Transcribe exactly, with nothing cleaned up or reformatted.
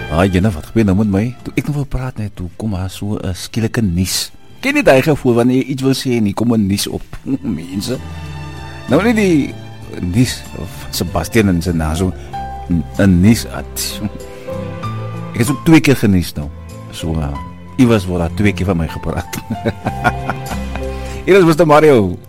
Ah, jyne, wat gebeur nou met my? Toe ek nog wil praat net, toe kom daar so 'n skielike nies. Ken jy daai gevoel wanneer jy iets wil sê en hier kom 'n nies op? Mense. Nou nie die nies of Sebastian en sy na so 'n nies at. Ek het ook twee keer genies nou. So, uh, iewers word daar twee keer van my gepraat. Hier is Mister Mario.